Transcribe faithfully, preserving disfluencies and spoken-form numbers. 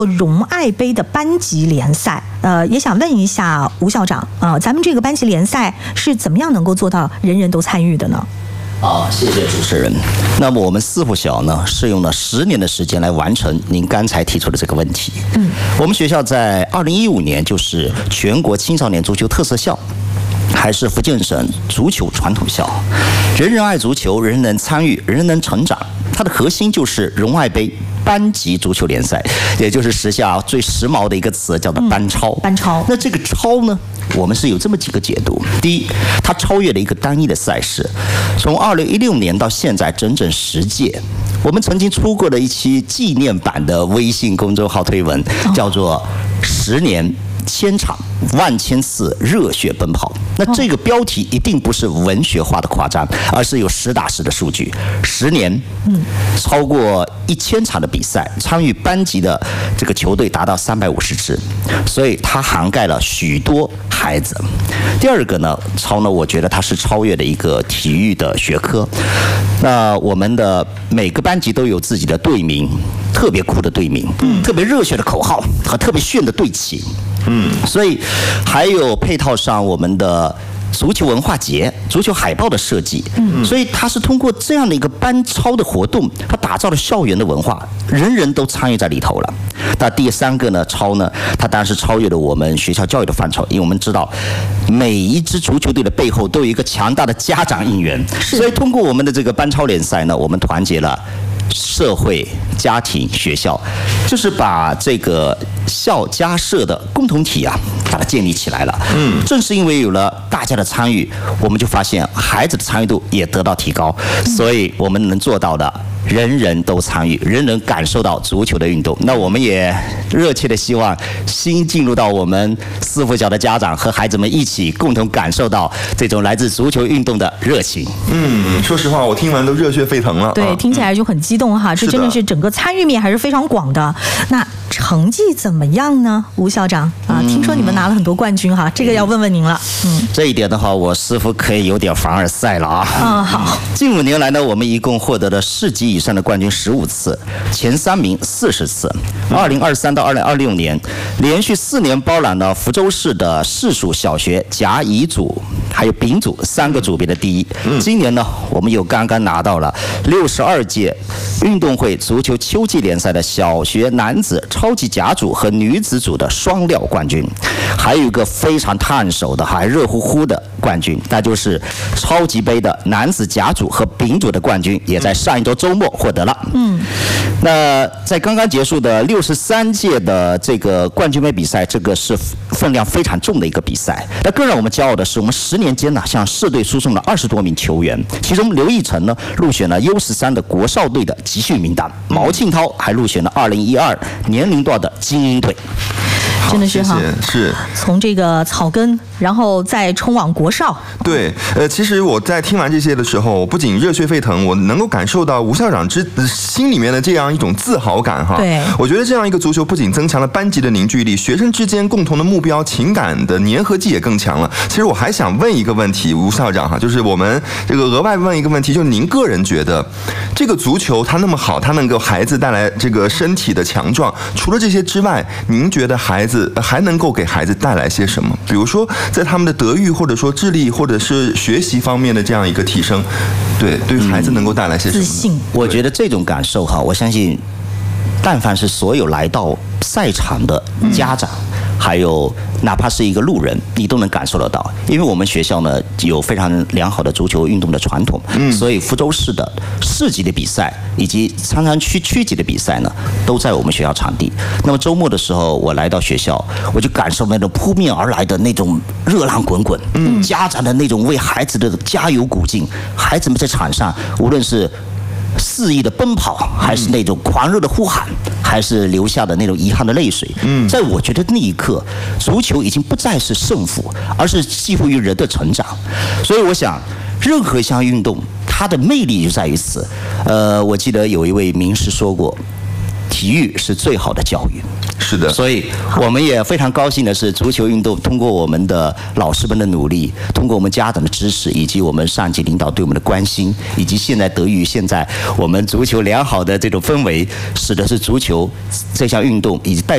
荣爱杯的班级联赛，呃，也想问一下吴校长啊、呃，咱们这个班级联赛是怎么样能够做到人人都参与的呢？ 好，谢谢主持人。那么我们四附小呢，是用了十年的时间来完成您刚才提出的这个问题。嗯，我们学校在二零一五年就是全国青少年足球特色校。还是福建省足球传统校，人人爱足球，人人参与，人人成长。它的核心就是荣爱杯班级足球联赛，也就是时下最时髦的一个词，叫做班超。 班超。 那这个超呢，我们是有这么几个解读。第一，它超越了一个单一的赛事，从二零一六年到现在整整十届。我们曾经出过的一期纪念版的微信公众号推文，叫做“十年”。千场万千次热血奔跑，那这个标题一定不是文学化的夸张，而是有实打实的数据。十年，嗯，超过一千场的比赛，参与班级的这个球队达到三百五十支，所以它涵盖了许多孩子。第二个呢，超呢，我觉得它是超越了一个体育的学科。那我们的每个班级都有自己的队名，特别酷的队名，嗯，特别热血的口号和特别炫的队旗。嗯，所以还有配套上我们的足球文化节、足球海报的设计，嗯，所以它是通过这样的一个班超的活动，它打造了校园的文化，人人都参与在里头了。那第三个呢，超呢，它当然是超越了我们学校教育的范畴，因为我们知道每一支足球队的背后都有一个强大的家长应援，所以通过我们的这个班超联赛呢，我们团结了社会、家庭、学校，就是把这个校家社的共同体啊，把它建立起来了。嗯，正是因为有了大家的参与，我们就发现孩子的参与度也得到提高，所以我们能做到的。人人都参与，人人感受到足球的运动。那我们也热切的希望新进入到我们四附小的家长和孩子们一起共同感受到这种来自足球运动的热情。 嗯，说实话，我听完都热血沸腾了。 对，啊、听起来就很激动哈，这真的是整个参与面还是非常广的。那成绩怎么样呢，吴校长啊？听说你们拿了很多冠军哈，这个要问问您了。嗯， 这一点的话，我似乎可以有点凡尔赛了啊。 嗯，好。 近五年来呢，我们一共获得了市级以上的冠军十五次，前三名四十次。二零二三到二零二六年，连续四年包揽了福州市的市属小学甲、乙组还有丙组三个组别的第一。今年呢，我们又刚刚拿到了六十二届运动会足球秋季联赛的小学男子超级甲组和女子组的双料冠军，还有一个非常烫手的还热乎乎的冠军，那就是超级杯的男子甲组和丙组的冠军，也在上一周周末获得了。嗯，那在刚刚结束的六十三届的这个冠军杯比赛，这个是分量非常重的一个比赛。那更让我们骄傲的是，我们十年间呢，向市队输送了二十多名球员，其中刘奕成呢入选了 U 十三的国少队的集训名单，毛庆涛还入选了二零一二年龄段的精英队。 真的是哈， 是从这个草根，然后再冲往国少。 对，呃，其实我在听完这些的时候，不仅热血沸腾，我能够感受到吴校长之心里面的这样一种自豪感哈。 对， 我觉得这样一个足球不仅增强了班级的凝聚力，学生之间共同的目标、情感的粘合剂也更强了。其实我还想问一个问题，吴校长哈，就是我们这个额外问一个问题，就是您个人觉得这个足球它那么好，它能够孩子带来这个身体的强壮，除了这些之外，您觉得孩子还能够给孩子带来些什么？比如说，在他们的德育，或者说智力，或者是学习方面的这样一个提升，对，对孩子能够带来些什么？ 自信。 我觉得这种感受哈，我相信，但凡是所有来到赛场的家长。嗯，还有哪怕是一个路人，你都能感受得到，因为我们学校呢有非常良好的足球运动的传统，嗯，所以福州市的市级的比赛以及长沙区区级的比赛呢，都在我们学校场地。那么周末的时候，我来到学校，我就感受那种扑面而来的那种热浪滚滚，嗯，家长的那种为孩子的加油鼓劲，孩子们在场上无论是肆意的奔跑，还是那种狂热的呼喊，还是流下的那种遗憾的泪水。嗯，在我觉得那一刻，足球已经不再是胜负，而是寄乎于人的成长。所以我想，任何一项运动，它的魅力就在于此。呃，我记得有一位名师说过，体育是最好的教育。 是的， 所以我们也非常高兴的是，足球运动通过我们的老师们的努力，通过我们家长的支持，以及我们上级领导对我们的关心，以及现在得益于现在我们足球良好的这种氛围，使得是足球这项运动以及带